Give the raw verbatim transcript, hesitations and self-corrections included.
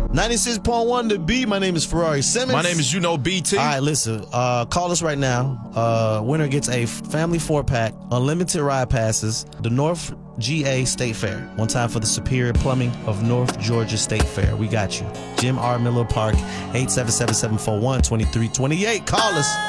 ninety-six point one to B. My name is Ferrari Simmons. My name is You Know B T. All right, listen. Uh, call us right now. Uh, winner gets a family four-pack, unlimited ride passes, the North G A State Fair. One time for the Superior Plumbing of North Georgia State Fair. We got you. Jim R. Miller Park, eight seven seven, seven four one, two three two eight. Call us.